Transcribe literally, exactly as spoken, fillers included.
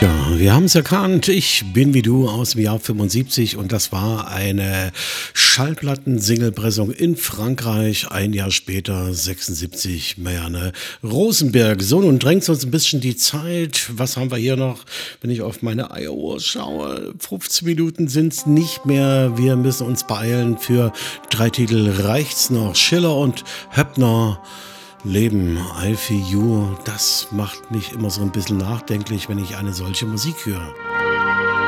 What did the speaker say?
Wir haben es erkannt. Ich bin wie du aus dem Jahr fünfundsiebzig und das war eine Schallplatten-Singlepressung in Frankreich. Ein Jahr später, sechsundsiebzig, Marianne Rosenberg. So, nun drängt uns ein bisschen die Zeit. Was haben wir hier noch? Wenn ich auf meine Eieruhr schaue, fünfzehn Minuten sind es nicht mehr. Wir müssen uns beeilen. Für drei Titel reicht's noch. Schiller und Höppner. Leben, I Feel You, das macht mich immer so ein bisschen nachdenklich, wenn ich eine solche Musik höre.